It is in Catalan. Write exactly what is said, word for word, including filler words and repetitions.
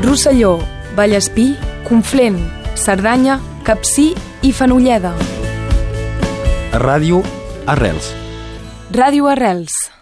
Rosselló, Vallespí, Conflent, Cerdanya, Capcir i Fenolleda. Ràdio Arrels. Ràdio Arrels.